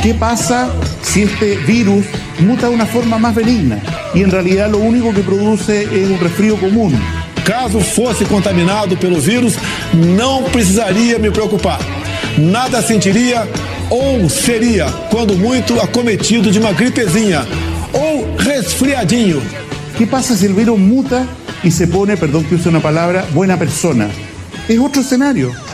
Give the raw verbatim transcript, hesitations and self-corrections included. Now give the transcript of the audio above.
¿Qué pasa si este virus muta de una forma más benigna y en realidad lo único que produce es un resfrío común? Caso fosse contaminado pelo vírus, não precisaria me preocupar. Nada sentiria ou seria, quando muito, acometido de uma gripezinha ou resfriadinho. ¿Qué pasa si el virus muta y se pone, perdón que use una palabra, buena persona? Es otro escenario.